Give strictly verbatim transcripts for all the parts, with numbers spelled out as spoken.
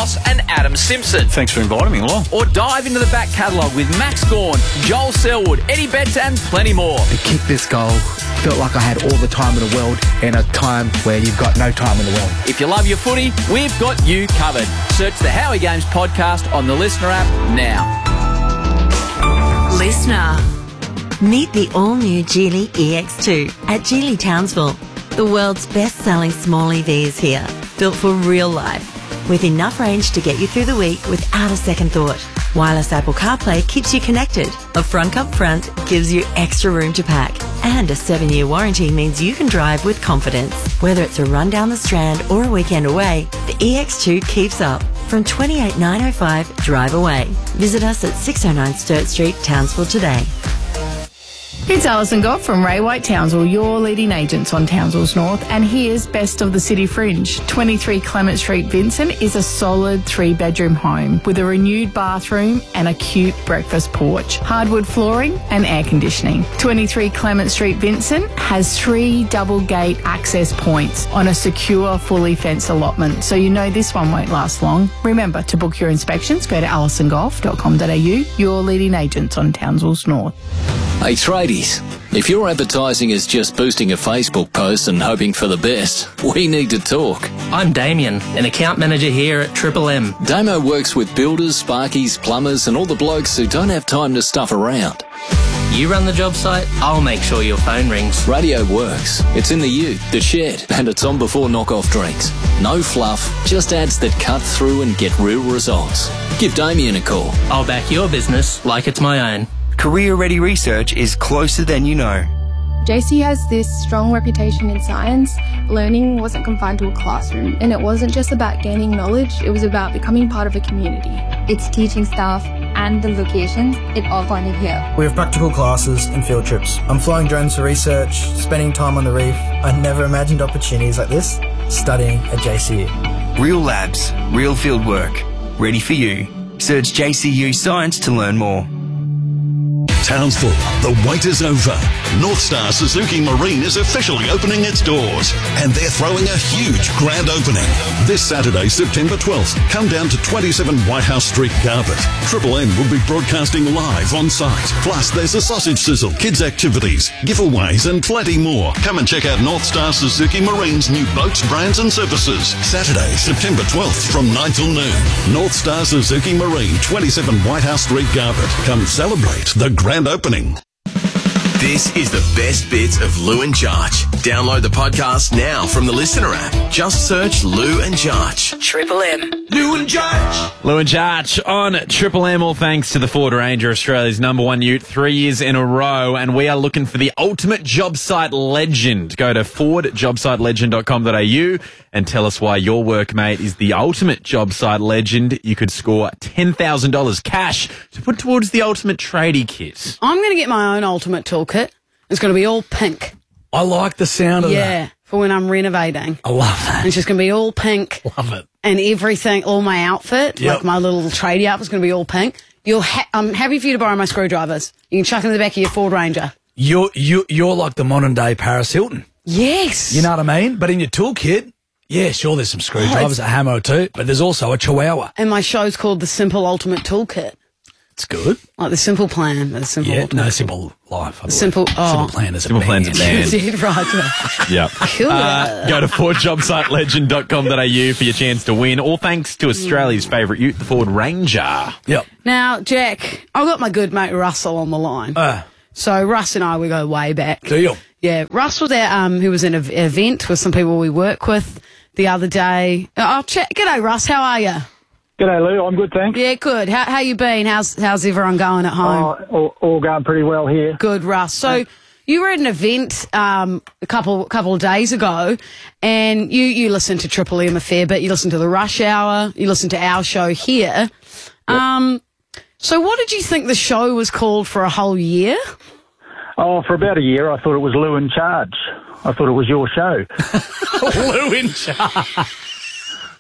Ross and Adam Simpson. Thanks for inviting me along. Or dive into the back catalogue with Max Gawn, Joel Selwood, Eddie Betts and plenty more. To kick this goal, felt like I had all the time in the world in a time where you've got no time in the world. If you love your footy, we've got you covered. Search the Howie Games podcast on the Listener app now. Listener. Meet the all-new Geely E X two at Geely Townsville. The world's best-selling small E V is here, built for real life, with enough range to get you through the week without a second thought. Wireless Apple CarPlay keeps you connected. A front cup front gives you extra room to pack. And a seven-year warranty means you can drive with confidence. Whether it's a run down the Strand or a weekend away, the E X two keeps up. From twenty-eight thousand nine hundred five, drive away. Visit us at six oh nine Sturt Street, Townsville today. It's Alison Goff from Ray White Townsville, your leading agents on Townsville's North, and here's Best of the City Fringe. twenty-three Clement Street, Vincent is a solid three-bedroom home with a renewed bathroom and a cute breakfast porch, hardwood flooring and air conditioning. twenty-three Clement Street, Vincent has three double-gate access points on a secure, fully fenced allotment, so you know this one won't last long. Remember, to book your inspections, go to alison golf dot com dot a u, your leading agents on Townsville's North. Hey, tradies, if your advertising is just boosting a Facebook post and hoping for the best, we need to talk. I'm Damien, an account manager here at Triple M. Damo works with builders, sparkies, plumbers and all the blokes who don't have time to stuff around. You run the job site, I'll make sure your phone rings. Radio works. It's in the ute, the shed, and it's on before knock-off drinks. No fluff, just ads that cut through and get real results. Give Damien a call. I'll back your business like it's my own. Career Ready Research is closer than you know. J C has this strong reputation in science. Learning wasn't confined to a classroom, and it wasn't just about gaining knowledge, it was about becoming part of a community. Its teaching staff and the locations, it all pointed here. We have practical classes and field trips. I'm flying drones for research, spending time on the reef. I never imagined opportunities like this studying at J C U. Real labs, real field work, ready for you. Search J C U Science to learn more. Townsville, the wait is over. North Star Suzuki Marine is officially opening its doors, and they're throwing a huge grand opening. This Saturday, September twelfth, come down to twenty-seven Whitehouse Street, Garbutt. Triple M will be broadcasting live on site. Plus, there's a sausage sizzle, kids' activities, giveaways, and plenty more. Come and check out North Star Suzuki Marine's new boats, brands, and services. Saturday, September twelfth, from nine till noon. North Star Suzuki Marine, twenty-seven Whitehouse Street, Garbutt. Come celebrate the grand opening. This is the best bits of Lou and Jarch. Download the podcast now from the Listener app. Just search Lou and Jarch. Triple M. Lou and Jarch. Lou and Jarch on Triple M, all thanks to the Ford Ranger, Australia's number one ute, three years in a row, and we are looking for the ultimate job site legend. Go to ford job site legend dot com dot a u and tell us why your workmate is the ultimate job site legend. You could score ten thousand dollars cash to put towards the ultimate tradie kit. I'm going to get my own ultimate toolkit. It's going to be all pink. I like the sound of yeah, that. Yeah, for when I'm renovating. I love that. And it's just going to be all pink. Love it. And everything, all my outfit, Yep. like my little tradie outfit's going to be all pink. You'll ha- I'm happy for you to borrow my screwdrivers. You can chuck them in the back of your Ford Ranger. You're, you, you're like the modern day Paris Hilton. Yes. You know what I mean? But in your toolkit, yeah, sure, there's some screwdrivers, Oh, a hammer too, but there's also a chihuahua. And my show's called The Simple Ultimate Toolkit. It's good. Like the simple plan, the simple Yeah, ultimate no, simple life. I The simple, oh. Simple plan is Simple a plan's a band. You did, right. Yep. Cool. Uh, go to ford job site legend dot com dot a u for your chance to win. All thanks to Australia's favourite ute, the Ford Ranger. Yep. Now, Jack, I've got my good mate Russell on the line. Uh, so Russ and I, we go way back. Do you? Yeah, Russ was at, um, he was in an event with some people we work with the other day. Oh, chat. G'day, Russ. How are you? G'day, Lou. I'm good, thanks. Yeah, good. How how you been? How's how's everyone going at home? Oh, all, all going pretty well here. Good, Russ. So you were at an event um, a couple couple of days ago, and you you listened to Triple M a fair bit. You listened to the Rush Hour. You listened to our show here. Yep. Um, so what did you think the show was called for a whole year? Oh, for about a year, I thought it was Lou in Charge. I thought it was your show. Lou in Charge.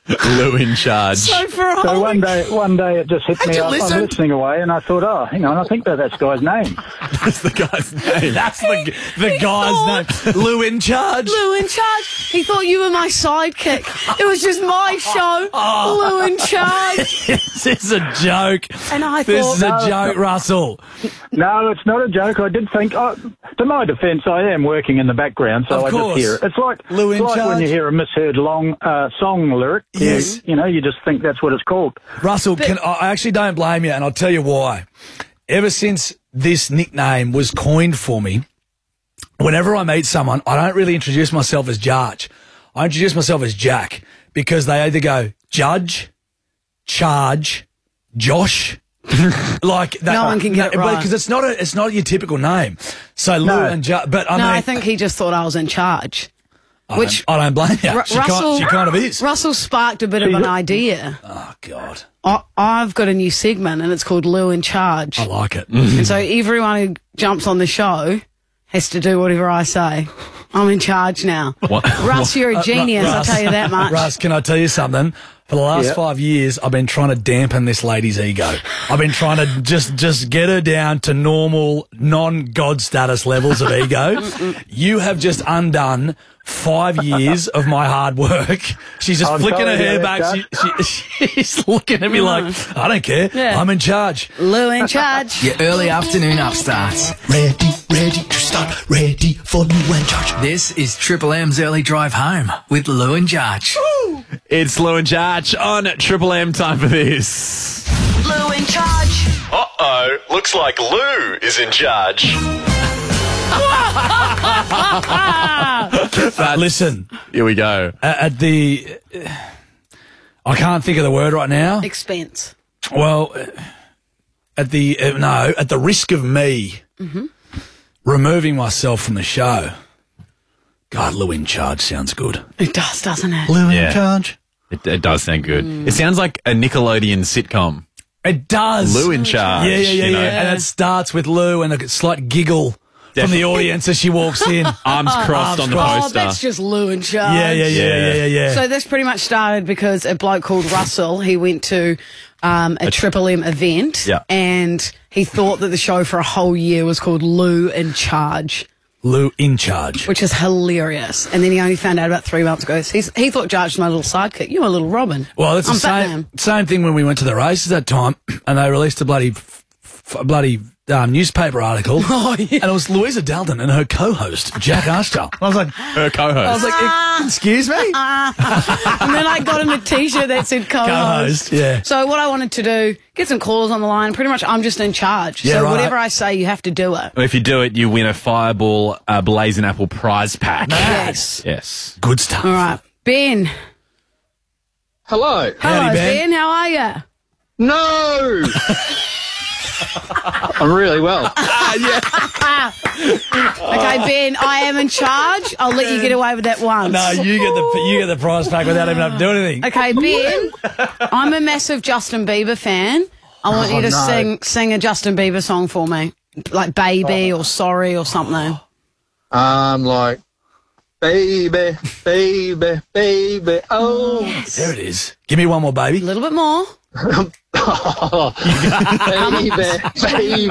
Lou in charge. So for a So whole one day, one day it just hit Had me. you I, I'm listened? listening away, and I thought, oh, hang on, I think that that's the guy's name. That's the guy's name. That's the, the guy's name. Lou in charge. Lou in charge. He thought you were my sidekick. It was just my show. Oh. Lou in charge. This is a joke. And I This thought, is a No, joke, Russell. No, it's not a joke. I did think, oh, to my defence, I am working in the background, so Of I course. just hear it. It's like, Lou in it's like when charge. you hear a misheard long uh, song lyric. you- Yes. You, know, you just think that's what it's called. Russell, can, I actually don't blame you, and I'll tell you why. Ever since this nickname was coined for me, whenever I meet someone, I don't really introduce myself as Jarch. I introduce myself as Jack, because they either go Judge, Charge, Josh. like that, No one can get it right. because it's not a, it's not your typical name. So Lou No. and Judge, but I no, mean, I think he just thought I was in charge. I Which don't, I don't blame you. Ru- she, Russell, kind, she kind of is. Russell sparked a bit of an idea. Oh God, I, I've got a new segment, and it's called Lou in Charge. I like it. And so everyone who jumps on the show has to do whatever I say. I'm in charge now. What? Russ, you're a Uh, Ru- genius, I'll Russ- tell you that much. Russ, can I tell you something? For the last Yeah. five years, I've been trying to dampen this lady's ego. I've been trying to just just get her down to normal, non-God status levels of ego. You have just undone five years of my hard work. She's just I'm flicking her sorry hair about back. that, She, she, she's looking at me like, I don't care. Yeah. I'm in charge. Lou in charge. Your early afternoon upstarts. Ready, ready to start, ready for Lou and Jarch. This is Triple M's early drive home with Lou and Jarch. It's Lou and Jarch on Triple M. Time for this. Lou in charge. Uh-oh. Looks like Lou is in charge. Uh, listen, Here we go. at, at the... I can't think of the word right now. Expense. Well, uh, at the... Uh, no, at the risk of me Mm-hmm. removing myself from the show. God, Lou in charge sounds good. It does, doesn't it? Lou Yeah. in charge? It, it does sound good. It sounds like a Nickelodeon sitcom. It does. Lou in charge. Yeah, yeah, yeah, you know. yeah. And it starts with Lou and a slight giggle from Definitely. the audience as she walks in. Arms crossed Arms on the crossed. Oh, poster. that's just Lou in charge. Yeah, yeah, yeah, yeah, yeah, yeah. So this pretty much started because a bloke called Russell, he went to um, a Triple M event Yeah. and he thought that the show for a whole year was called Lou in Charge, Lou in charge. which is hilarious. And then he only found out about three months ago. So he's, he thought Jarch was my little sidekick. You're my little Robin. Well, it's the I'm same, Batman. same thing when we went to the races that time and they released a bloody, f- f- bloody um, newspaper article. Oh, yeah. And it was Louisa Dalton and her co-host, Jack Ashton. I was like, Her co-host. I was like, excuse me? And then I got him a T-shirt that said co-host. Co-host, yeah. So what I wanted to do, get some callers on the line. Pretty much I'm just in charge. Yeah, so right. whatever I say, you have to do it. If you do it, you win a Fireball uh, Blazing Apple prize pack. Yes. Yes. Good stuff. All right. Ben. Hello. Hello, Howdy, Ben. Ben. How are you? No. I'm really well. Okay, Ben, I am in charge. I'll let you get away with that once. No, you get the you get the prize pack without even having to do anything. Okay, Ben, I'm a massive Justin Bieber fan. I want Oh, you to no. sing sing a Justin Bieber song for me, like Baby or Sorry or something. I'm like, baby, baby, baby. Oh, There it is. Give me one more, baby. A little bit more. baby, baby, baby.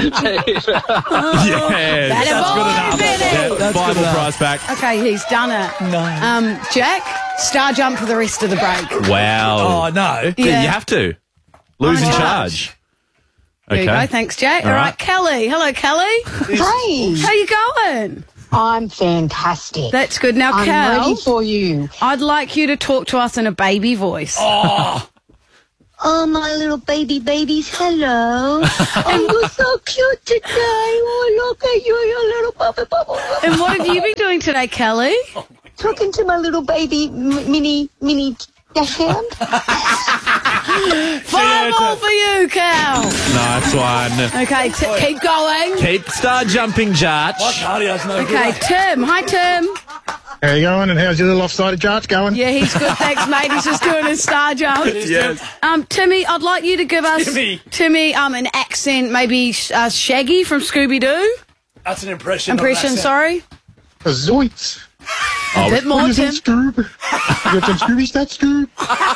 Yes. That That's boy, good enough. Benny. Yeah, That's Fireball good enough. prize pack. Okay, he's done it. No. Um, Jack, star jump for the rest of the break. Wow. Oh, no. Yeah, Yeah. you have to. Lou's I'm in in charge. There you go. Thanks, Jack. All All right. right. Kelly. Hello, Kelly. Hey, How you going? I'm fantastic. That's good. Now, I'm Cal, ready for you. I'd like you to talk to us in a baby voice. Oh, Oh, my little baby babies, hello. Oh, you're so cute today. Oh, look at you, you little puppy bubble. And what have you been doing today, Kelly? Talking to my little baby m- mini, mini dash hand. Fireball for you, Cal. Nice one. Okay, t- keep going. Keep star jumping, Jarch. my cardio's no Okay, good. Tim. Hi, Tim. How you going? And how's your little offsided Jarch going? Yeah, he's good. Thanks, mate. He's just doing his star jump. Yes. Um, Timmy, I'd like you to give us Timmy. Timmy, um, an accent, maybe uh, Shaggy from Scooby Doo. That's an impression. Impression, not an accent. sorry. Zoinks. A bit more, What is Tim. that, Scoob? You got some Scooby stats, Scoob?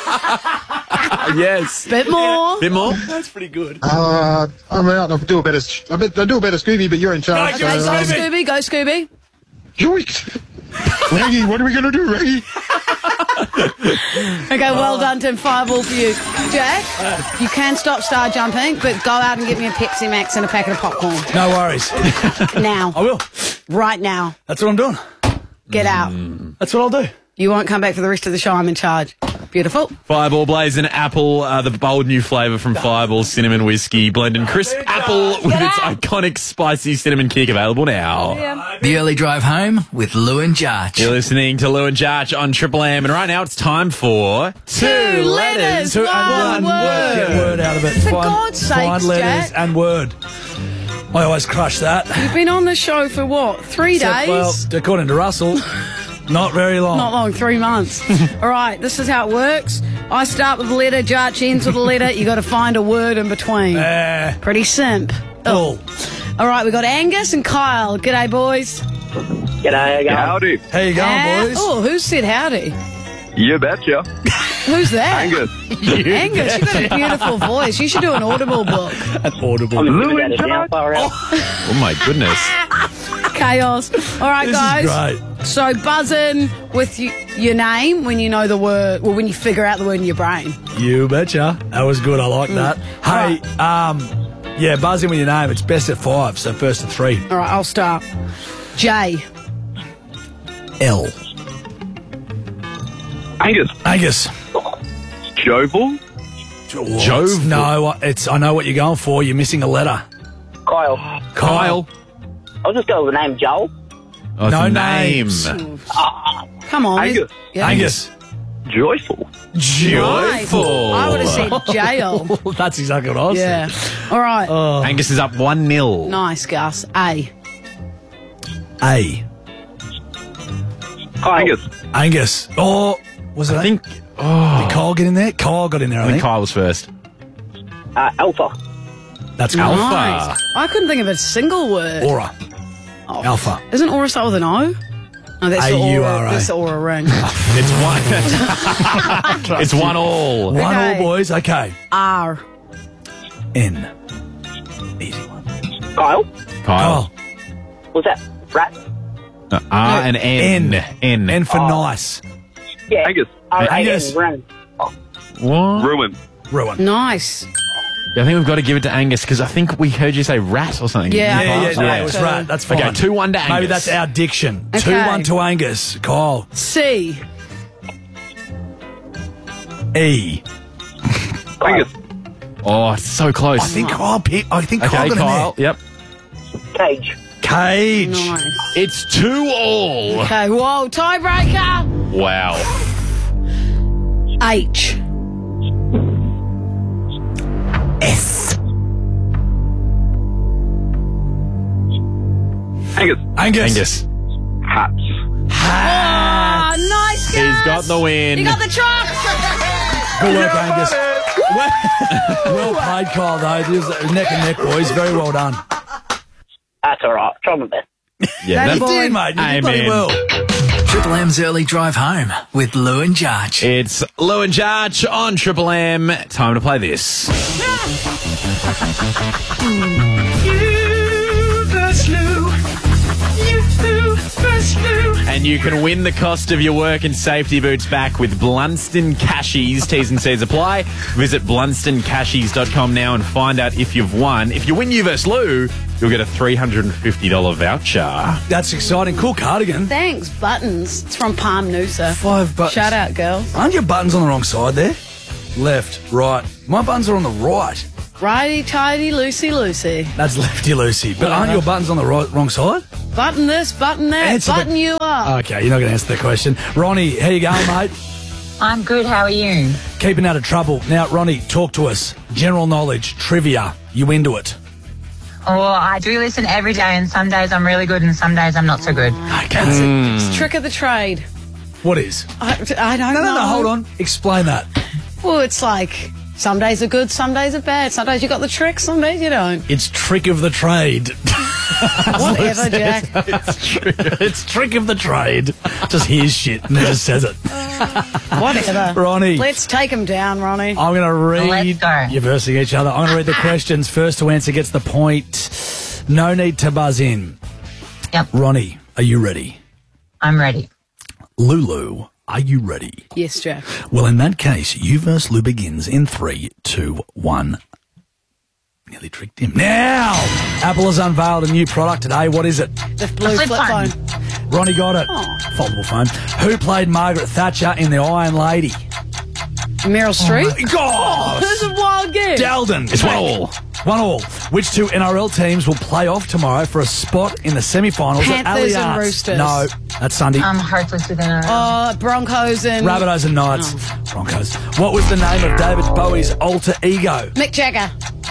Yes. Bit more. Bit more? That's pretty good. Uh, I'm out. I'll do a better. I bet I'll do a better Scooby, but you're in charge. Okay, go so, um, Scooby, go Scooby. Yoink! Raggy, what are we gonna do, Raggy? Okay, well done, Tim. Fireball for you. Jack, you can stop star jumping, but go out and get me a Pepsi Max and a packet of popcorn. No worries. Now. I will. Right now. That's what I'm doing. Get out. That's what I'll do. You won't come back for the rest of the show. I'm in charge. Beautiful. Fireball Blazing Apple, uh, the bold new flavour from Fireball Cinnamon Whiskey, blending crisp apple with its iconic spicy cinnamon kick, available now. The early drive home with Lou and Jarch. You're listening to Lou and Jarch on Triple M, and right now it's time for Two letters, Two- one and word. Get word out of it. For find, God's sakes, find letters Jack. and word. I always crush that. You've been on the show for what? Three Except, days? well, according to Russell, not very long. Not long, three months. All right, this is how it works. I start with a letter, Jarch ends with a letter. You got to find a word in between. Uh, Pretty simp. Cool. All right, we got Angus and Kyle. G'day, boys. G'day, guys. Howdy. How you going, Ah, boys? Oh, who said howdy? You betcha. Who's that? Angus. Angus, you've got a beautiful voice. You should do an Audible book. An Audible. Lou and Jarch. Oh my goodness. Chaos. All right, This guys. is great. So buzz in with y- your name when you know the word, or when you figure out the word in your brain. You betcha. That was good. I like that. Hey, um, yeah, buzz in with your name. It's best at five, so first to three. All right, I'll start. J. L. Angus. Angus. Jovel. Jove. No, it's. I know what you're going for. You're missing a letter. Kyle. Kyle. I'll just go with the name Joel. Oh, it's No a name. names. Come on. Angus. Yeah. Angus. Joyful. Joyful. I would have said jail. That's exactly what I was Yeah. saying. All right. Oh. Angus is up one nil. Nice, Gus. A. A. Kyle. Angus. Angus. Oh, was it? I think. Did Oh, Kyle get in there? Kyle got in there, I, I think think. Kyle was first. Uh, Alpha. That's Alpha. Nice. I couldn't think of a single word. Aura. Oh. Alpha. Isn't Aura start with an O? No, that's the A U Aura. R A. That's the Aura ring. It's one. It's one all. One Okay. all, boys. Okay. R. N. Easy one. Kyle. Kyle. Kyle. Was that rat? Uh, R and N. N. N. N for Oh. nice. Yeah. Angus. Angus. Run. What? Ruin. Ruin. Nice. Yeah, I think we've got to give it to Angus because I think we heard you say rat or something. Yeah. Yeah, yeah, Yeah. no, it was right. That's fine. Okay, two one to Angus. Maybe that's our diction. Okay. two one to Angus. Kyle. C. E. Angus. Oh, it's so close. I think Kyle picked. I think Okay, Kyle got Kyle. in Yep. Cage. there. Cage. Nice. It's two all. Okay, whoa, tiebreaker. Wow. H. S. Angus. Angus. Angus. Hats. Ah, nice, guys. He's got the win. You got the truck. Good work, Angus. Well, well played, Kyle, though. It was neck and neck, boys. Very well done. That's all right. Try my best. Yeah, That that's You did, mate. You did bloody Amen. well. Triple M's early drive home with Lou and Jarch. It's Lou and Jarch on Triple M. Time to play this. And you can win the cost of your work and safety boots back with Blunston Cashies. T's and C's apply. Visit blunston cashies dot com now and find out if you've won. If you win you versus Lou, you'll get a three hundred fifty dollars voucher. That's exciting. Cool cardigan. Thanks, Buttons. It's from Palm Noosa. Five buttons. Shout out, girls. Aren't your buttons on the wrong side there? Left, right. My buttons are on the right. Righty, tighty, loosey, loosey. That's lefty loosey. But aren't your buttons on the right, wrong side? Button this, button that, Answer the- button you up. Okay, you're not going to answer that question. Ronnie, how you going, mate? I'm good. How are you? Keeping out of trouble. Now, Ronnie, talk to us. General knowledge, trivia. You into it? Oh, I do listen every day, and some days I'm really good, and some days I'm not so good. Okay. It's a trick of the trade. What is? I, I don't No, know. no, no, hold on. Explain that. Well, it's like some days are good, some days are bad. Some days you got the trick, some days you don't. It's trick of the trade. Whatever, Jack. It's true. It's trick of the trade. Just hears shit and then just says it. Whatever. Ronnie. Let's take him down, Ronnie. I'm going to read. Let's go. You're versing each other. I'm going to read the questions. First to answer gets the point. No need to buzz in. Yep. Ronnie, are you ready? I'm ready. Lulu, are you ready? Yes, Jack. Well, in that case, you versus Lou begins in three, two, one. Nearly tricked him. Now, Apple has unveiled a new product today. What is it? The blue flip flip phone. phone. Ronnie got it. Oh. Foldable phone. Who played Margaret Thatcher in The Iron Lady? Meryl Streep. Oh, gosh! This is a wild game. Dalden. It's one all. One all. Which two N R L teams will play off tomorrow for a spot in the semi-finals at Panthers and Allianz? Roosters. No, that's Sunday. I'm hopeless with N R L. Oh, Broncos and... Rabbitohs and Knights. Oh. Broncos. What was the name of David Bowie's alter ego? Mick Jagger.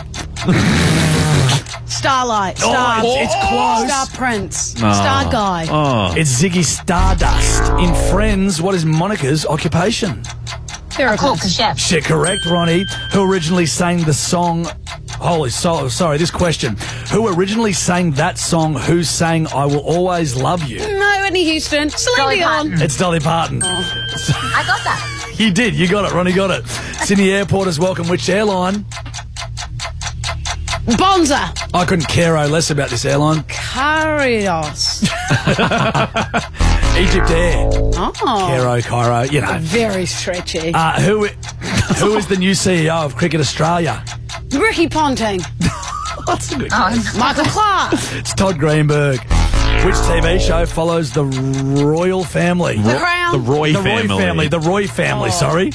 Starlight. Star. Oh, it's, it's close. Star Prince. Oh. Star Guy. Oh. It's Ziggy Stardust. In Friends, what is Monica's occupation? A cook, a chef. Shit, correct, Ronnie. Who originally sang the song... Holy so sorry, this question. Who originally sang that song? Who sang I Will Always Love You? No, Whitney Houston. Celine Dolly Dion. Parton. It's Dolly Parton. I got that. You did. You got it. Ronnie got it. Sydney Airport is welcome. Which airline? Bonza. I couldn't care o less about this airline. Carios. Egypt Air. Oh. Cairo, Cairo, you know. Very stretchy. Uh, who, who is the new C E O of Cricket Australia? Ricky Ponting. That's a good Oh, guess. Michael Clark. It's Todd Greenberg. Which T V show follows the royal family? The Crown. The Roy the family. Roy family. The Roy family, Oh. sorry.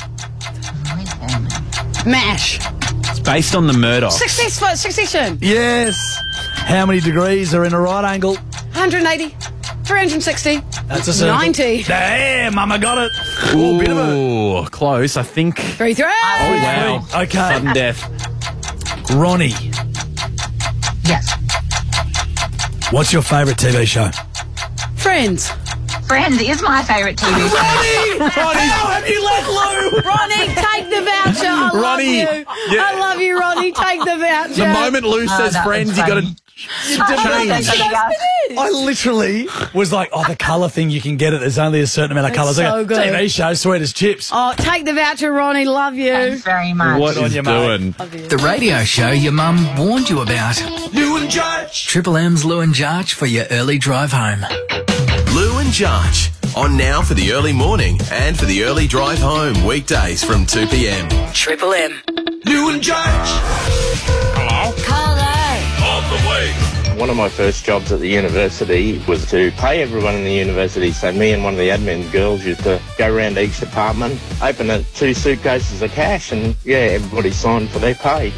MASH. It's based on the Murdochs. Successful Succession. Yes. How many degrees are in a right angle? one hundred eighty. three hundred sixty. That's a circle. ninety. Damn, Mama got it. Ooh, Ooh, bit of a... close, I think. Three, three. Oh, wow. Okay. Sudden death. Ronnie, Yes. what's your favourite T V show? Friends. Friends is my favourite T V show. Ronnie! Ronnie! How have you let Lou? Ronnie, take the voucher. I Ronnie, love you. yeah. I love you, Ronnie. Take the voucher. The moment Lou Oh, says that was friends, you got to funny. change. I literally was like, oh, the colour thing, you can get it. There's only a certain amount of colours. so I go, good. T V show, sweet as chips. Oh, take the voucher, Ronnie. Love you. Thanks very much. What Good on is you, mate. doing? The radio show your mum warned you about. Lou and Judge. Triple M's Lou and Jarch for your early drive home. Lou and Jarch. On now for the early morning and for the early drive home. Weekdays from two p m. Triple M. Lou and Judge. Hello? On the way. One of my first jobs at the university was to pay everyone in the university. So me and one of the admin girls used to go around each department, open a, two suitcases of cash, and yeah, everybody signed for their pay.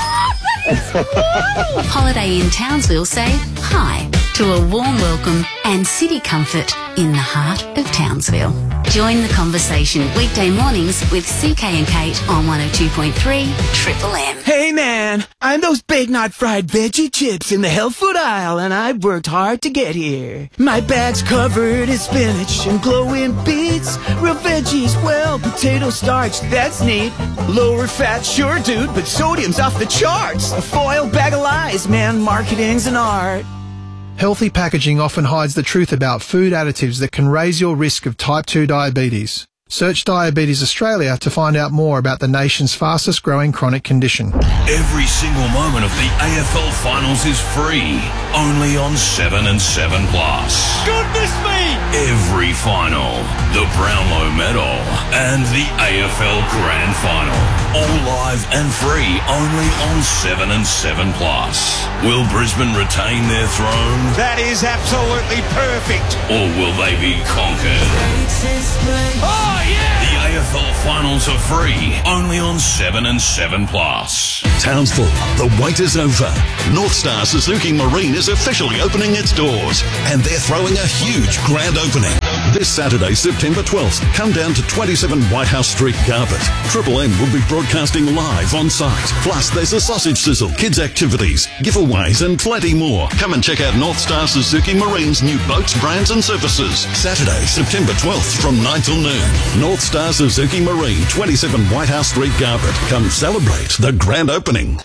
Holiday in Townsville say hi to a warm welcome and city comfort in the heart of Townsville. Join the conversation weekday mornings with C K and Kate on one oh two point three Triple M. Hey man, I'm those big not fried veggie chips in the health food aisle, and I've worked hard to get here. My bag's covered in spinach and glowing beets, real veggies, well, potato starch, that's neat. Lower fat, sure dude, but sodium's off the charts. A foil bag of lies, man, marketing's an art. Healthy packaging often hides the truth about food additives that can raise your risk of type two diabetes. Search Diabetes Australia to find out more about the nation's fastest growing chronic condition. Every single moment of the A F L Finals is free, only on seven and seven plus. Goodness me! Every final, the Brownlow Medal, and the A F L Grand Final, all live and free, only on seven and seven plus. Will Brisbane retain their throne? That is absolutely perfect. Or will they be conquered? Oh, yeah! The A F L Finals are free, only on seven and seven plus. Townsville, the wait is over. North Star Suzuki Marine is officially opening its doors, and they're throwing a huge grand opening. This Saturday, September twelfth, come down to twenty-seven Whitehouse Street, Garbutt. Triple M will be broadcasting live on site. Plus, there's a sausage sizzle, kids' activities, giveaways, and plenty more. Come and check out North Star Suzuki Marine's new boats, brands, and services. Saturday, September twelfth, from nine till noon. North Star Suzuki Marine, twenty-seven Whitehouse Street, Garbutt. Come celebrate the grand opening.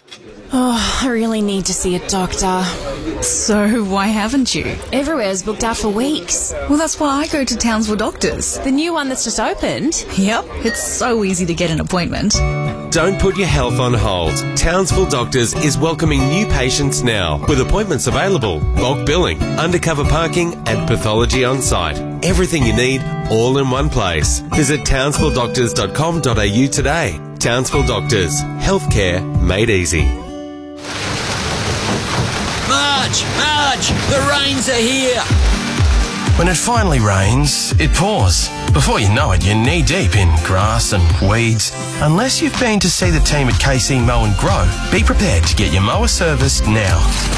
Oh, I really need to see a doctor. So, why haven't you? Everywhere's booked out for weeks. Well, that's why I go to Townsville Doctors. The new one that's just opened? Yep, it's so easy to get an appointment. Don't put your health on hold. Townsville Doctors is welcoming new patients now, with appointments available, bulk billing, undercover parking and pathology on site. Everything you need, all in one place. Visit townsville doctors dot com dot a u today. Townsville Doctors. Healthcare made easy. Marge! Marge! The rains are here! When it finally rains, it pours. Before you know it, you're knee-deep in grass and weeds. Unless you've been to see the team at K C Mow and Grow, be prepared to get your mower serviced now.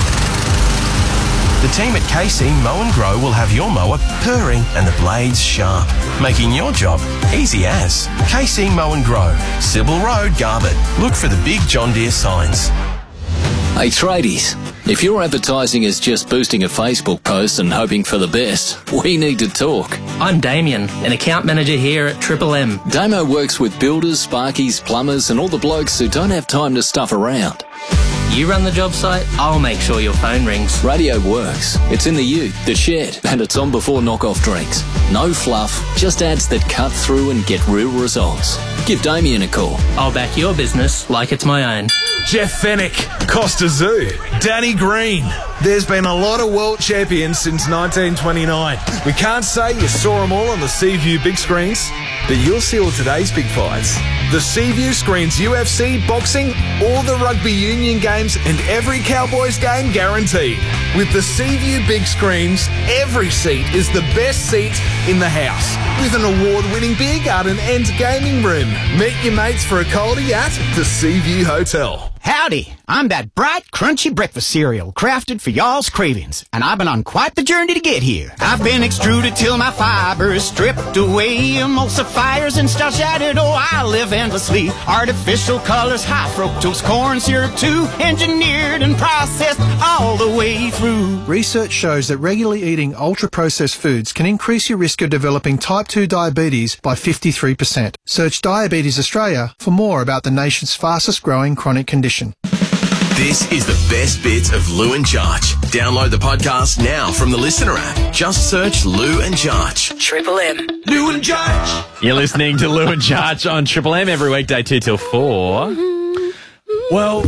The team at K C Mow and Grow will have your mower purring and the blades sharp, making your job easy as. K C Mow and Grow, Sybil Road, Garbutt. Look for the big John Deere signs. Hey, tradies. If your advertising is just boosting a Facebook post and hoping for the best, we need to talk. I'm Damien, an account manager here at Triple M. Damo works with builders, sparkies, plumbers and all the blokes who don't have time to stuff around. You run the job site, I'll make sure your phone rings. Radio works. It's in the ute, the shed, and it's on before knock-off drinks. No fluff, just ads that cut through and get real results. Give Damien a call. I'll back your business like it's my own. Jeff Fennick, Costa Zoo, Danny Green. There's been a lot of world champions since nineteen twenty-nine. We can't say you saw them all on the Seaview big screens, but you'll see all today's big fights. The Seaview screens U F C, boxing, all the rugby union games and every Cowboys game guaranteed. With the Seaview big screens, every seat is the best seat in the house. With an award-winning beer garden and gaming room. Meet your mates for a coldie at the Seaview Hotel. Howdy, I'm that bright, crunchy breakfast cereal crafted for y'all's cravings, and I've been on quite the journey to get here. I've been extruded till my fibers stripped away, emulsifiers and starch added, oh, I live endlessly. Artificial colors, high fructose corn syrup too, engineered and processed all the way through. Research shows that regularly eating ultra-processed foods can increase your risk of developing type two diabetes by fifty-three percent. Search Diabetes Australia for more about the nation's fastest-growing chronic condition. This is the best bits of Lou and Jarch. Download the podcast now from the Listener app. Just search Lou and Jarch. Triple M. Lou and Jarch. You're listening to Lou and Jarch on Triple M every weekday two till four. Well,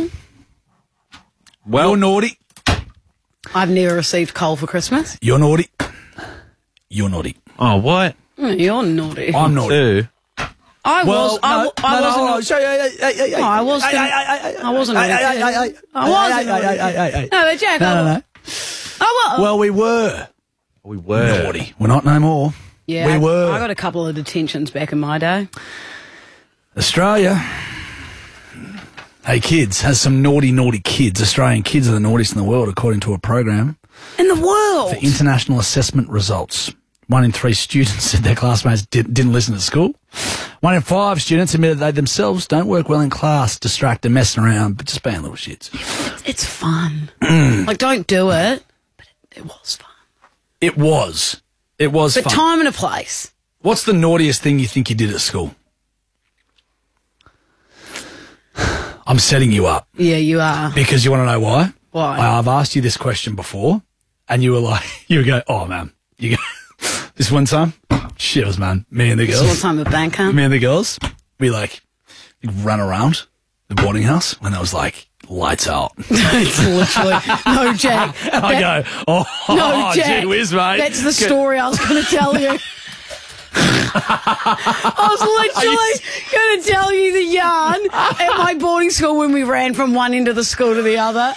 well, you're naughty. I've never received coal for Christmas. You're naughty. You're naughty. Oh, what? Mm, You're naughty. I'm naughty. Too. I Well, was. I, no, I no, wasn't. no, no, sorry, hey, hey, hey, hey, No, I was. hey, gonna- hey, hey, hey, I wasn't. hey, naughty. hey, hey, hey, I hey, wasn't. hey, hey, naughty. hey, hey, hey. No, but Jack. No, I no, was. no. Oh, well. Well, we were. We were. Naughty. We're not no more. Yeah, we I, were. I got a couple of detentions back in my day. Australia. Hey, kids, has some naughty, naughty kids. Australian kids are the naughtiest in the world, according to a program In the world. for international assessment results. One in three students said their classmates did, didn't listen at school. One in five students admitted they themselves don't work well in class, distracted, messing around, but just being little shits. It's, it's fun. Like, don't do it. But it, it was fun. It was. It was But fun. time and a place. What's the naughtiest thing you think you did at school? I'm setting you up. Yeah, you are. Because you want to know why? Why? I- I've asked you this question before, and you were like, you would go, oh, man. You go, this one time, shit, it was, man, me and the girls. This one time at bank, huh? Me and the girls, we like run around the boarding house when it was like lights out. It's literally no, Jack. And I That- go, oh, no, oh Jack. gee whiz, mate. That's the story I was going to tell you. I was literally going to tell you the yarn at my boarding school when we ran from one end of the school to the other.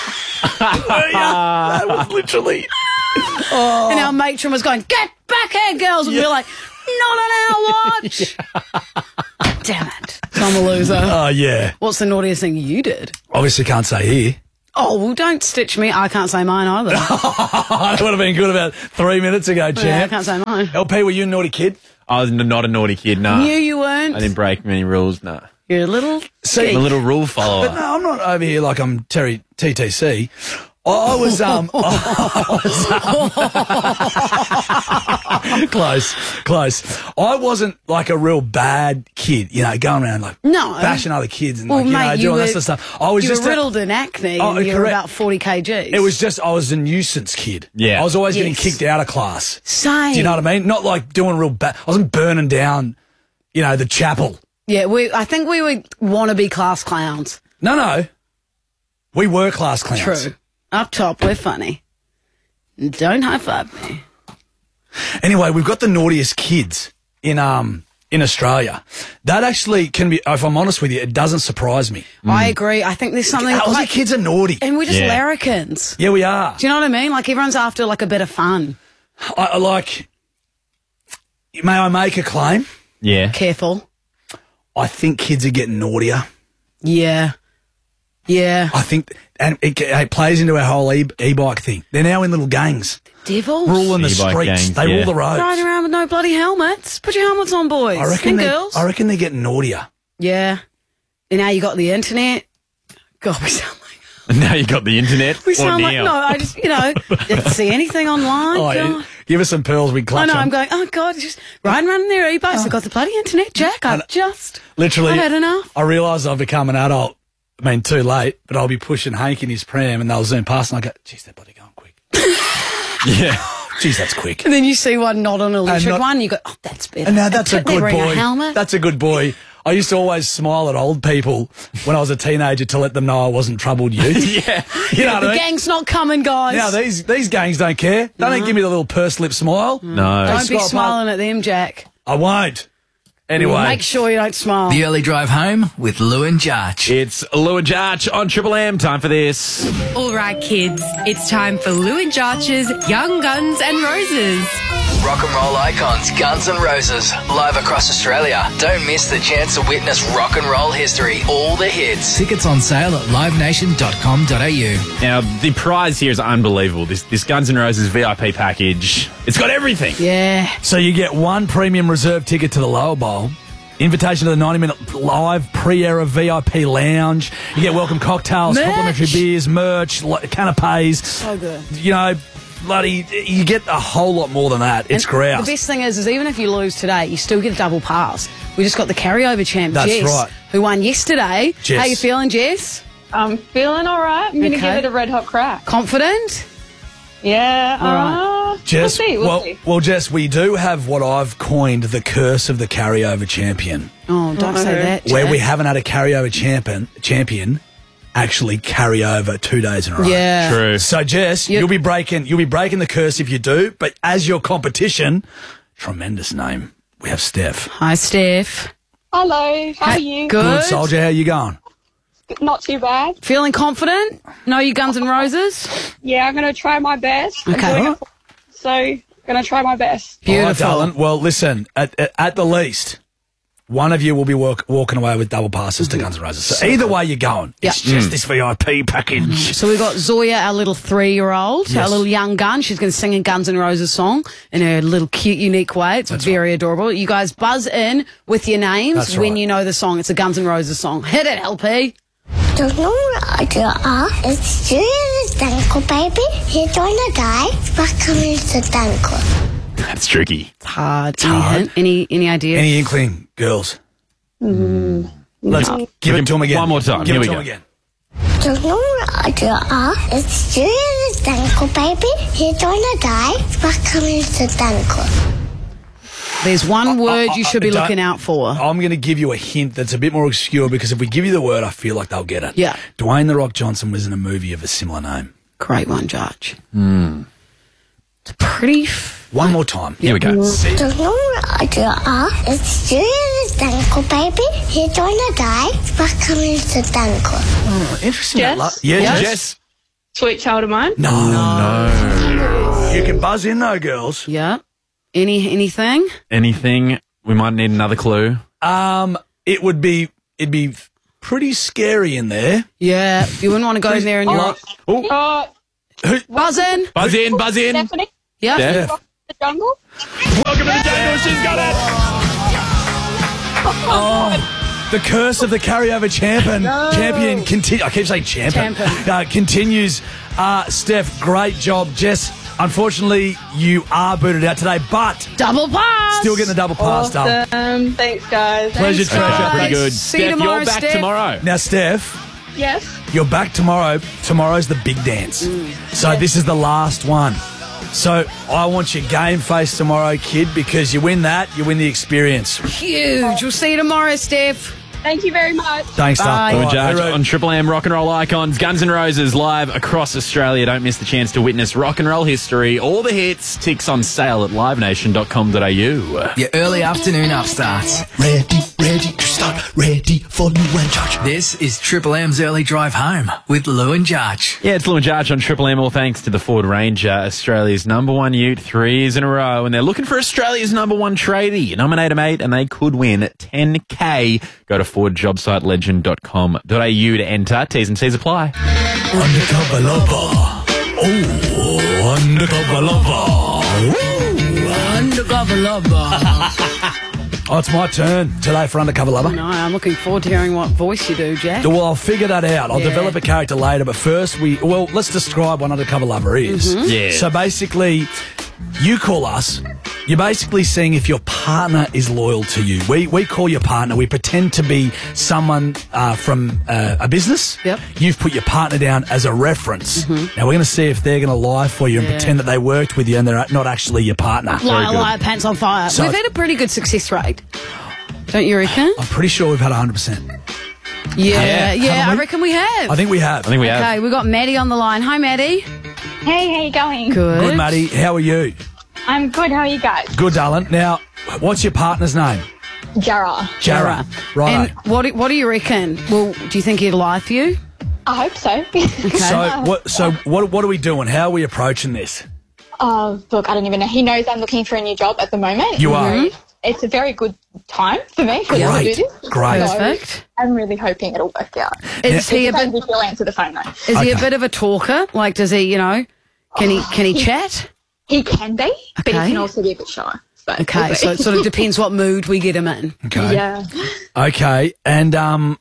That was literally. Oh. And our matron was going, "Get back here, girls!" And we were like, "Not on our watch." Damn it! So I'm a loser. Oh, yeah. What's the naughtiest thing you did? Obviously can't say here. Oh, well, don't stitch me. I can't say mine either. That would have been good about three minutes ago, champ. Yeah, I can't say mine. L P, were you a naughty kid? I was n- not a naughty kid, no. Knew you weren't. I didn't break many rules, no. You're a little. See, I'm a little rule follower. But no, I'm not over here like I'm Terry T T C. I was um, I was, um close, close. I wasn't like a real bad kid, you know, going around like No. bashing other kids and Well, like you mate, know you doing were- that sort of stuff. I was you just were a- riddled in acne Oh, and you were correct. about forty kilograms. It was just I was a nuisance kid. Yeah. I was always getting Yes. kicked out of class. Same. Do you know what I mean? Not like doing real bad. I wasn't burning down, you know, the chapel. Yeah, we. I think we were wannabe class clowns. No, no. We were class clowns. True. Up top, we're funny. Don't high five me. Anyway, we've got the naughtiest kids in um in Australia. That actually can be, if I'm honest with you, it doesn't surprise me. I agree. I think there's something. Aussie like, kids are naughty. and we're just Yeah. larrikins. Yeah, we are. Do you know what I mean? Like everyone's after like a bit of fun. I, I like. May I make a claim? Yeah. Careful. I think kids are getting naughtier. Yeah. Yeah. I think, and it, it plays into our whole e- e-bike thing. They're now in little gangs, Devils. ruling the E-bike streets. gangs, they yeah. rule the roads. Riding around with no bloody helmets. Put your helmets on, boys. I reckon. And They, girls. I reckon they're getting naughtier. Yeah. And now you got the internet. God, we sound like Now you got the internet. we or sound like now. no. I just you know didn't see anything online. Oh, yeah. God. Give us some pearls. We I clutch know. them. I'm going. Oh God, just riding around in their e-bikes. I've got the bloody internet, Jack. I've just Literally, I've had enough. I realise I've become an adult. I mean, too late, but I'll be pushing Hank in his pram and they'll zoom past and I go, geez, they're bloody going quick. Yeah. Geez, that's quick. And then you see one not on an electric not- one. You go, oh, that's better. And now that's a They're good wearing boy. A helmet. That's a good boy. I used to always smile at old people when I was a teenager to let them know I wasn't troubled youth. Yeah. You know what the I mean? gang's not coming, guys. Now, these, these gangs don't care. They don't give me the little purse lip smile. No. Don't be Scott, smiling at them, Jack. I won't. Anyway. Make sure you don't smile. The early drive home with Lou and Jarch. It's Lou and Jarch on Triple M. Time for this. All right, kids, it's time for Lou and Jarch's Young Guns and Roses. Rock and roll icons, Guns N' Roses, live across Australia. Don't miss the chance to witness rock and roll history. All the hits. Tickets on sale at live nation dot com dot a u. Now, the prize here is unbelievable. This this Guns N' Roses V I P package. It's got everything. Yeah. So you get one premium reserve ticket to the Lower Bowl, invitation to the ninety minute live pre-era V I P lounge. You get welcome cocktails, Merch. complimentary beers, merch, li- canapes. So good. You know, bloody, you get a whole lot more than that. It's And grouse. The best thing is, is even if you lose today, you still get a double pass. We just got the carryover champ, That's Jess, right. who won yesterday. Jess. How you feeling, Jess? I'm feeling all right. I'm going to Okay. give it a red hot crack. Confident? Yeah. All right. Uh, Jess, we'll see. We'll well, see. well, Jess, we do have what I've coined the curse of the carryover champion, Oh, don't say Okay. that. where Jack. we haven't had a carryover champion champion actually carry over two days in a row. Yeah. True. So, Jess, You- you'll be breaking you'll be breaking the curse if you do. But as your competition, tremendous name. We have Steph. Hi, Steph. Hello. How are you? Good. Good soldier. How you going? Not too bad. Feeling confident? Know you Guns N' Roses? Yeah, I'm going to try my best. I'm Okay. doing it- So, going to try my best. Beautiful. All right, darling. Well, listen. At, at, at the least, one of you will be walk, walking away with double passes to Guns N' Roses. So either way you're going, it's Yeah. just this V I P package. So we've got Zoya, our little three-year-old, our Yes. little young gun. She's going to sing a Guns N' Roses song in her little cute, unique way. It's very adorable. You guys buzz in with your names That's when right. you know the song. It's a Guns N' Roses song. Hit it, L P. Don't know what you are. It's Julius Danko, baby. He's gonna die. Back coming to Danko. That's tricky. It's hard. It's any hard. hint? Any, any ideas? Any inkling, girls? Mm. Let's No. give it to him again. One more time. Give Here it we to go. him again. Don't know what you are. It's Julius Danko, baby. He's gonna die. Back coming to Danko. There's one word you should be Don't- looking out for. I'm going to give you a hint that's a bit more obscure because if we give you the word, I feel like they'll get it. Yeah. Dwayne The Rock Johnson was in a movie of a similar name. Great one, Judge. Mm. It's pretty... F- One more time. Here we go. Don't know what you are. It's Julius Danko, baby. He's gonna die. Back coming to Danko. Oh, interesting. Jess? Lo- yeah, Yes? Jess. Sweet child of mine. No, no. You can buzz in though, girls. Yeah. Any anything? Anything? We might need another clue. Um, it would be it'd be pretty scary in there. Yeah. You wouldn't want to go in there and you're... Oh, Uh, Buzz in. Buzz in, buzz in. Stephanie. Yeah. Steph. Rock the jungle. Welcome to the jungle. She's got it. oh, the curse of the carryover champion. No. Champion continue. I keep saying champion. Uh, continues. Uh, Steph, great job. Jess, unfortunately, you are booted out today, but double pass. Still getting the double pass done. Awesome. Thanks, guys. Pleasure, treasure. Pretty good. See you Steph, tomorrow, you're back Steph. tomorrow. Now, Steph, Yes. you're back tomorrow. Tomorrow's the big dance. Mm. So this is the last one. So I want your game face tomorrow, kid, because you win that, you win the experience. Huge. We'll see you tomorrow, Steph. Thank you very much. Thanks, Bye. Lou and All right, Judge Hero. on Triple M Rock and Roll Icons, Guns N' Roses live across Australia. Don't miss the chance to witness rock and roll history. All the hits, ticks on sale at live nation dot com dot a u. Your early afternoon upstarts. Ready, ready to start, ready for Lou and Judge. This is Triple M's Early Drive Home with Lou and Judge. Yeah, it's Lou and Judge on Triple M, all thanks to the Ford Ranger, Australia's number one ute, three years in a row. And they're looking for Australia's number one tradie. Nominate them eight and they could win ten K. Go to ford job site legend dot com dot a u to enter. T's and C's apply. Undercover lover. Oh, undercover lover. Ooh, Undercover lover. Oh, it's my turn today for Undercover Lover. No, I'm looking forward to hearing what voice you do, Jack. Well, I'll figure that out. I'll Yeah. develop a character later, but first we, well, let's describe what Undercover Lover is. Mhm. Yeah. So basically, you call us. You're basically seeing if your partner is loyal to you. We we call your partner. We pretend to be someone uh, from uh, a business. Yep. You've put your partner down as a reference. Mhm. Now we're going to see if they're going to lie for you and Yeah. pretend that they worked with you and they're not actually your partner. Liar, liar, pants on fire. So- We've had a pretty good success rate. Don't you reckon? I'm pretty sure we've had one hundred percent. Yeah, Yeah. yeah, Haven't I we? reckon we have. I think we have. I think we have. Okay, we've got Maddie on the line. Hi, Maddie. Hey, how you going? Good. Good, Maddie. How are you? I'm good. How are you guys? Good, darling. Now, what's your partner's name? Jara. Jara. Right. And what do, what do you reckon? Well, do you think he'd lie for you? I hope so. So what? So what? What are we doing? How are we approaching this? Oh, look, I don't even know. He knows I'm looking for a new job at the moment. You are? So it's a very good time for me for Great. to do this. Great. So Perfect. I'm really hoping it'll work out. Is he a It bit? depends if you'll answer the phone though. Is he a bit of a talker? Like, does he? You know, can he? Can he chat? He can be, but he Okay. can also be a bit shy. So Okay, we'll so it see. sort of depends what mood we get him in. Okay. Yeah. Okay. And um,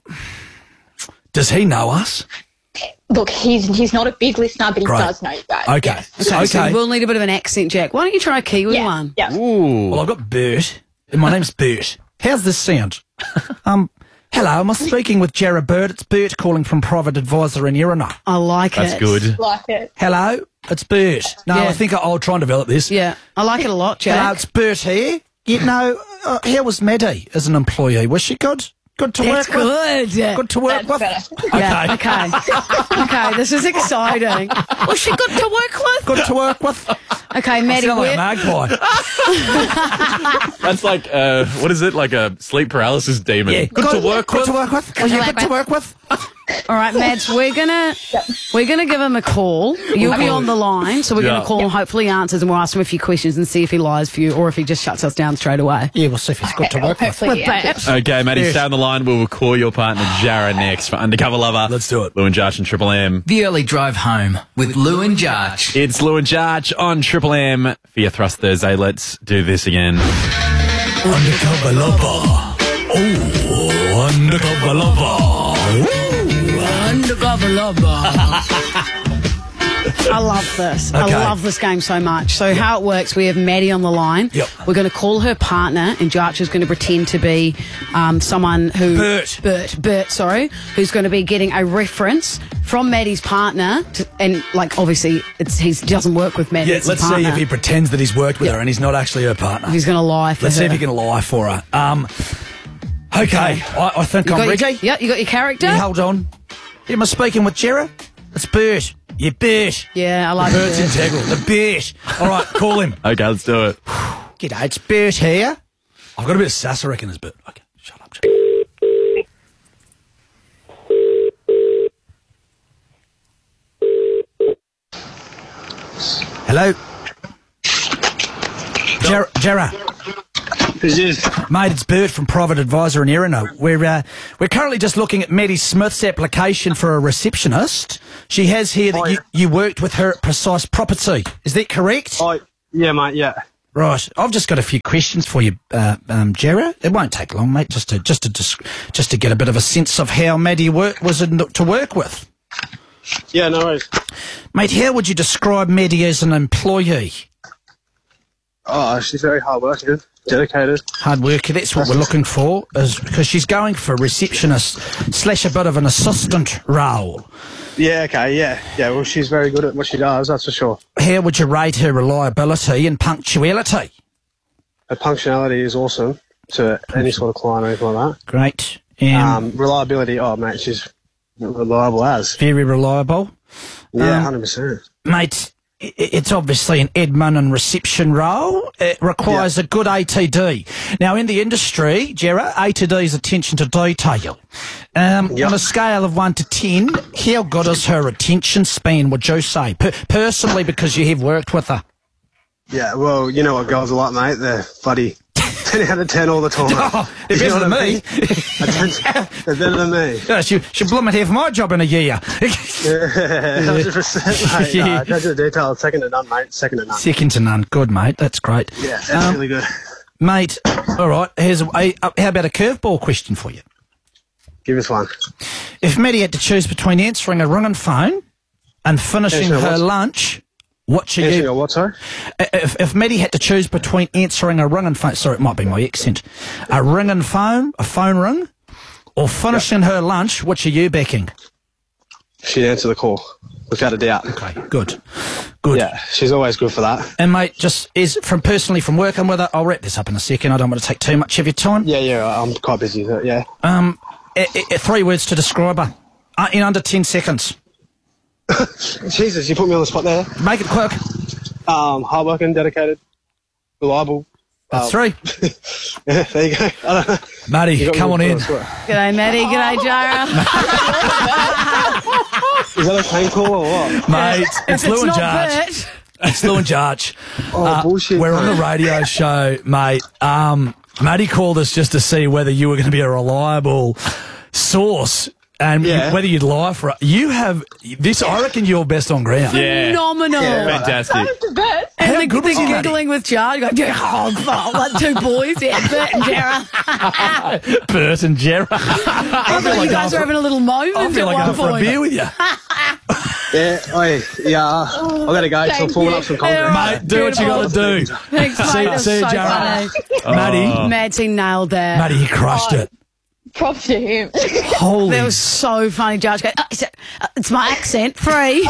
does he know us? Look, he's he's not a big listener, but he Great. does know you guys. Okay. Yes. Okay, so Okay. we'll need a bit of an accent, Jack. Why don't you try a Kiwi Yeah. one? Yeah. Ooh. Well, I've got Bert. And my name's Bert. How's this sound? um, hello. Am I speaking with Jara Burt? It's Bert calling from Private Advisor in Irina. I like That's it. good. Like it. Hello. It's Bert. No, Yeah. I think I'll try and develop this. Yeah, I like it a lot, Jack. Hello, it's Bert here. You know, uh, how was Maddie as an employee? Was she good? Good to That's work with? good. Good to work with? That's Yeah, Okay. okay. Okay, this is exciting. Was she good to work with? Good to work with? Okay, Maddie, Sound like a we're, magpie. That's like, uh, what is it? Like a sleep paralysis demon. Yeah. Good to work Good with. to work with? Good to Yeah, work good to work with? all right, Mads, we're gonna we're gonna give him a call. You'll be on the line, so we're Yeah. gonna call him. Hopefully, he answers, and we'll ask him a few questions and see if he lies for you or if he just shuts us down straight away. Yeah, we'll see if he's good to work with. Hopefully, yeah. Perhaps. Okay, Maddie, Yes. stay on the line. We will call your partner, Jara, next for Undercover Lover. Let's do it. Lou and Jarch and Triple M. The Early Drive Home with Lou and Judge. It's Lou and Jarch on Triple M for your Thrust Thursday. Let's do this again. Undercover lover. Oh, undercover lover. Undercover lover. I love this. Okay. I love this game so much. So how it works, we have Maddie on the line. Yep. We're going to call her partner, and Jarch is going to pretend to be um, someone who... Bert. Bert. Bert, sorry. Who's going to be getting a reference from Maddie's partner. To, and, like, obviously, it's he doesn't work with Maddie. Yeah, it's let's a see partner. if he pretends that he's worked with Yep. her and he's not actually her partner. If he's going to lie for Let's her. see if he can lie for her. Um, okay, I, I think You I'm got ready. your, yeah, you got your character? Yeah, hold on. Am I speaking with Jera? It's Bert. Yeah, Bert. Yeah, I like Bert's Bert. integral. The Bert. All right, call him. Okay, let's do it. G'day, it's Bert here. I've got a bit of sass, I reckon, as Bert. Okay, shut up. Hello? Jera. Jera. Who's this? Mate, it's Bert from Private Advisor in Erino. We're uh, we're currently just looking at Maddie Smith's application for a receptionist. She has here that Oh, you, yeah. you worked with her at Precise Property. Is that correct? Oh, yeah, mate, yeah. Right, I've just got a few questions for you, uh, um, Jarrah. It won't take long, mate. Just to just to just, just to get a bit of a sense of how Maddie work, was in, to work with. Yeah, no worries. Mate, how would you describe Maddie as an employee? Oh, she's very hard working, dedicated. Hard worker, that's what we're looking for, is because she's going for a receptionist slash a bit of an assistant role. Yeah, okay, yeah. Yeah, well, she's very good at what she does, that's for sure. How would you rate her reliability and punctuality? Her punctuality is awesome to any sort of client or anything like that. Great. Um, Um, reliability, oh, mate, she's reliable as. Very reliable. Yeah, Um, one hundred percent. Mate, i- it's obviously an admin and reception role. It requires a good A T D. Now, in the industry, Jarrah, A T D is attention to detail. Um, Yep. On a scale of one to ten, how good is her attention span, would you say? Per- personally, because you have worked with her. Yeah, well, you know what girls are like, mate. They're bloody ten out of ten all the time. Oh, they're You better know than what I me. mean? They're better than me. Yeah, she, she blooming have my job in a year. Yeah, one hundred percent, mate. Yeah. Nah, attention to detail, second to none, mate. Second to none. Second to none. Good, mate. That's great. Yeah, that's Um, really good. Mate, all right, here's a, a, uh, how about a curveball question for you? Give us one. If Maddie had to choose between answering a ringing phone and finishing Answering her what? lunch, what should Answering you... a what, sorry? If, if Maddie had to choose between answering a ringing phone... Sorry, it might be my accent. A ringing phone, a phone ring, or finishing her lunch, which are you backing? She'd answer the call, without a doubt. Okay, good. Good. Yeah, she's always good for that. And, mate, just is from personally from working with her, I'll wrap this up in a second. I don't want to take too much of your time. Yeah, yeah, I'm quite busy, so, yeah. Um, i i three words to describe her uh, in under ten seconds. Jesus, you put me on the spot there. Make it quick. Um, hardworking, dedicated, reliable. That's um, three. Yeah, there you go. I don't know. Maddie, You got me come on put in. the spot. G'day, Maddie. G'day, Jarrah. Is that a phone call or what? Mate, it's If Lou and not Jarge. Bert. It's Lou and Jarge. Oh, Uh, bullshit. We're on mate. the radio show, mate. Um, Maddie called us just to see whether you were going to be a reliable source and Yeah. you, whether you'd lie for it. You have this. I reckon you're best on ground. Yeah. Phenomenal. Fantastic. And How the, good the was he, Maddie? giggling with Jarrah, going, yeah, oh, fuck, like two boys, yeah, Bert and Jarrah. Bert and Jarrah. I thought you guys were having a little moment I feel at like one going for a point. beer with you. Yeah, oi, yeah. I've got to go, so I'm Thank forming you. up some Yeah, content. right. Mate, do what you got to do. Thanks, mate. See, That was see you, so Jarrah. funny. Maddie, Mads, he nailed that. Maddie, he crushed it. Props to him. Holy. That was so funny. Judge go, oh, is it, uh, it's my accent. Free.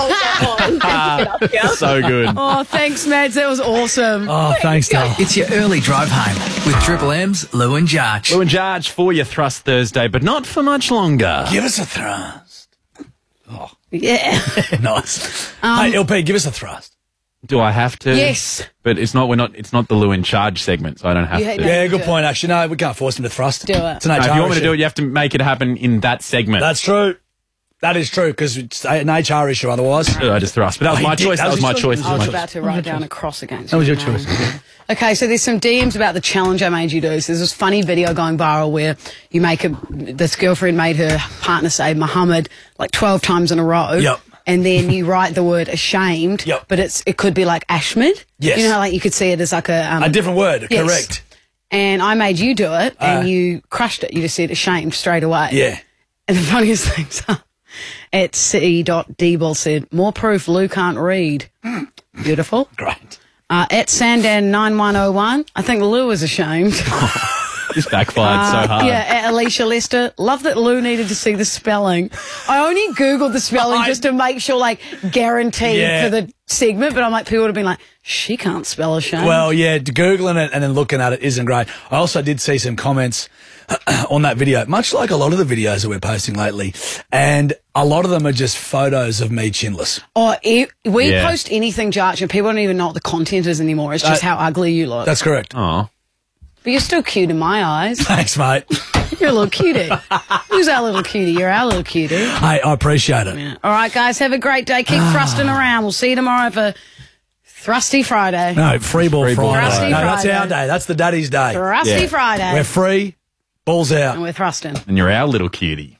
So good. Oh, thanks, Mads. That was awesome. Oh, thanks, Dale. It's your early drive home with Triple M's Lou and Jarge. Lou and Jarge for your Thrust Thursday, but not for much longer. Give us a thrust. Yeah. Nice. Um, hey, L P, give us a thrust. Do I have to? Yes. But it's not. We're not. It's not the Lou in Charge segment, so I don't have You to. hate No, that. Yeah, good do it. point, actually. No, we can't force him to thrust. Do it. It's an if H R you want me to issue. do it, you have to make it happen in that segment. That's true. That is true, because it's an H R issue otherwise. I just thrust. But that was Oh, my he did. choice. That That was was my his choice. choice. I was My about to write down a cross against That was your name. choice. Okay, so there's some D Ms about the challenge I made you do. So there's this funny video going viral where you make a, this girlfriend made her partner say Muhammad like twelve times in a row. Yep. And then you write the word ashamed. Yep. But it's it could be like Ashmed. Yes. You know how like you could see it as like a... Um, A different word, yes. correct. And I made you do it and Uh, you crushed it. You just said ashamed straight away. Yeah. And the funniest things are, at C. Debol said, more proof Lou can't read. Beautiful. Great. Uh, at Sandan nine one oh one, I think Lou is ashamed. This backfired Uh, so hard. Yeah, at Alicia Lester, love that Lou needed to see the spelling. I only Googled the spelling I- just to make sure, like, guaranteed Yeah. for the segment, but I'm like, people would have been like, she can't spell ashamed. Well, yeah, Googling it and then looking at it isn't great. I also did see some comments on that video, much like a lot of the videos that we're posting lately, and a lot of them are just photos of me chinless. Oh, e- we Yeah. post anything, Jarch, and people don't even know what the content is anymore. It's just Uh, how ugly you look. That's correct. Oh. But you're still cute in my eyes. Thanks, mate. You're a little cutie. Who's our little cutie? You're our little cutie. Hey, I appreciate it. Yeah. All right, guys, have a great day. Keep thrusting around. We'll see you tomorrow for Thrusty Friday. No, free ball Free ball Friday. Friday. No, that's Friday. our day. That's the daddy's day. Thrusty Yeah. Friday. We're free, balls out. and we're thrusting. And you're our little cutie.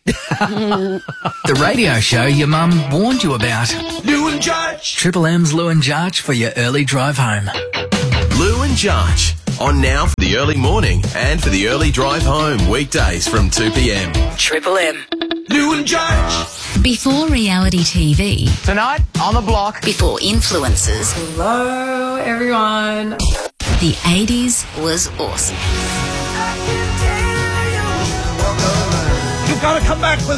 The radio show your mum warned you about. Lou and Judge. Triple M's Lou and Jarge for your early drive home. Lou and Jarch. On now for the early morning and for the early drive home, weekdays from two p.m. Triple M. Lou and Jarch. Before reality T V. Tonight on the block. Before influencers. Hello, everyone. The eighties was awesome. You've got to come back with